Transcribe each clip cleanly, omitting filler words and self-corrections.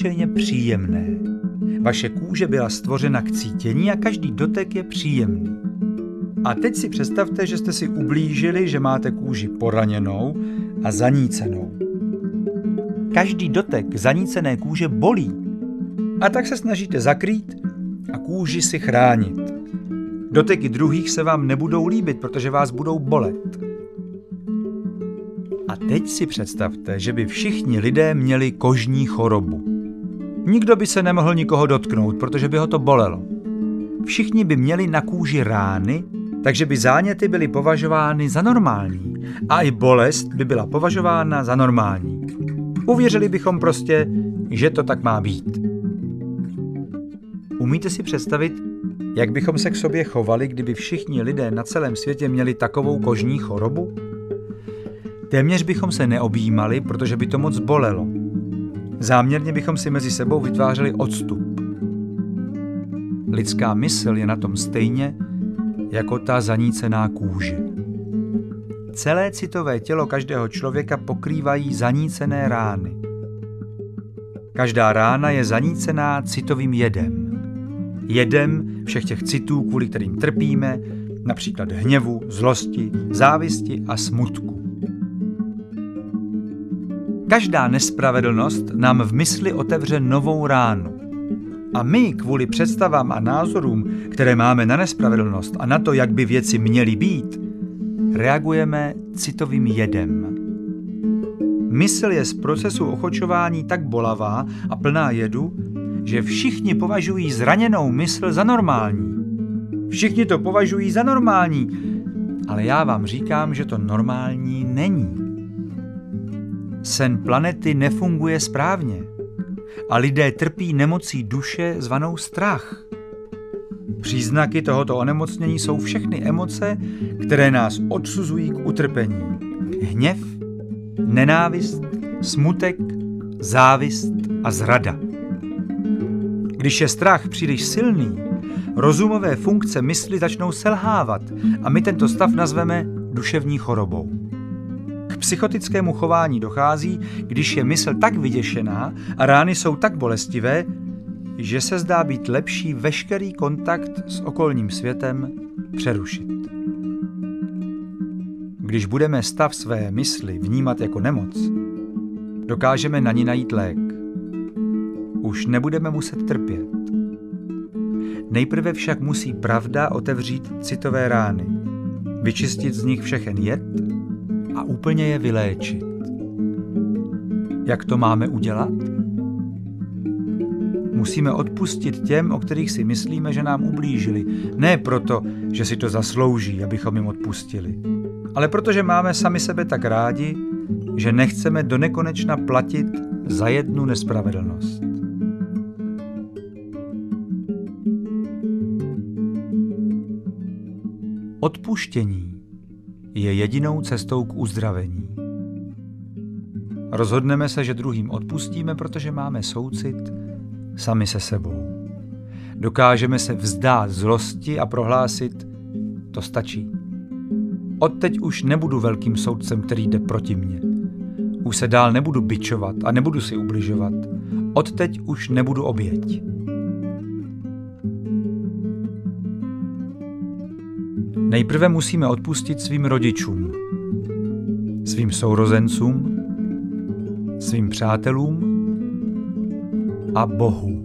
obyčejně příjemné. Vaše kůže byla stvořena k cítění a každý dotek je příjemný. A teď si představte, že jste si ublížili, že máte kůži poraněnou a zanícenou. Každý dotek zanícené kůže bolí. A tak se snažíte zakrýt a kůži si chránit. Doteky druhých se vám nebudou líbit, protože vás budou bolet. A teď si představte, že by všichni lidé měli kožní chorobu. Nikdo by se nemohl nikoho dotknout, protože by ho to bolelo. Všichni by měli na kůži rány, takže by záněty byly považovány za normální a i bolest by byla považována za normální. Uvěřili bychom prostě, že to tak má být. Umíte si představit, jak bychom se k sobě chovali, kdyby všichni lidé na celém světě měli takovou kožní chorobu? Téměř bychom se neobjímali, protože by to moc bolelo. Záměrně bychom si mezi sebou vytvářeli odstup. Lidská mysl je na tom stejně jako ta zanícená kůže. Celé citové tělo každého člověka pokrývají zanícené rány. Každá rána je zanícená citovým jedem. Jedem všech těch citů, kvůli kterým trpíme, například hněvu, zlosti, závisti a smutku. Každá nespravedlnost nám v mysli otevře novou ránu. A my kvůli představám a názorům, které máme na nespravedlnost a na to, jak by věci měly být, reagujeme citovým jedem. Mysl je z procesu ochočování tak bolavá a plná jedu, že všichni považují zraněnou mysl za normální. Všichni to považují za normální, ale já vám říkám, že to normální není. Sen planety nefunguje správně a lidé trpí nemocí duše zvanou strach. Příznaky tohoto onemocnění jsou všechny emoce, které nás odsuzují k utrpení. Hněv, nenávist, smutek, závist a zrada. Když je strach příliš silný, rozumové funkce mysli začnou selhávat a my tento stav nazveme duševní chorobou. K psychotickému chování dochází, když je mysl tak vyděšená a rány jsou tak bolestivé, že se zdá být lepší veškerý kontakt s okolním světem přerušit. Když budeme stav své mysli vnímat jako nemoc, dokážeme na ní najít lék. Už nebudeme muset trpět. Nejprve však musí pravda otevřít citové rány, vyčistit z nich všechen jed a úplně je vyléčit. Jak to máme udělat? Musíme odpustit těm, o kterých si myslíme, že nám ublížili. Ne proto, že si to zaslouží, abychom jim odpustili, ale protože máme sami sebe tak rádi, že nechceme donekonečna platit za jednu nespravedlnost. Odpuštění je jedinou cestou k uzdravení. Rozhodneme se, že druhým odpustíme, protože máme soucit sami se sebou. Dokážeme se vzdát zlosti a prohlásit, to stačí. Odteď už nebudu velkým soudcem, který jde proti mně. Už se dál nebudu bičovat a nebudu si ubližovat. Odteď už nebudu oběť. Nejprve musíme odpustit svým rodičům, svým sourozencům, svým přátelům a Bohu.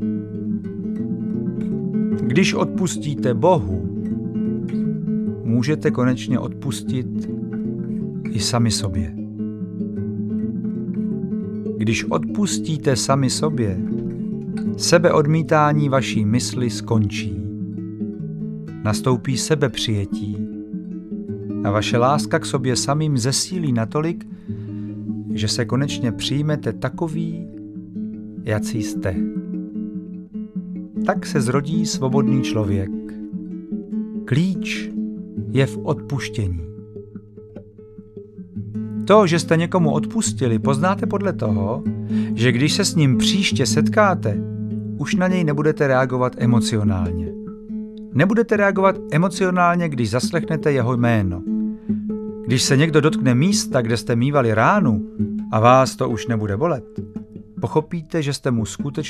Když odpustíte Bohu, můžete konečně odpustit i sami sobě. Když odpustíte sami sobě, sebeodmítání vaší mysli skončí. Nastoupí sebepřijetí a vaše láska k sobě samým zesílí natolik, že se konečně přijmete takový, jací jste. Tak se zrodí svobodný člověk. Klíč je v odpuštění. To, že jste někomu odpustili, poznáte podle toho, že když se s ním příště setkáte, už na něj nebudete reagovat emocionálně. Nebudete reagovat emocionálně, když zaslechnete jeho jméno. Když se někdo dotkne místa, kde jste mívali ránu a vás to už nebude bolet, pochopíte, že jste mu skutečně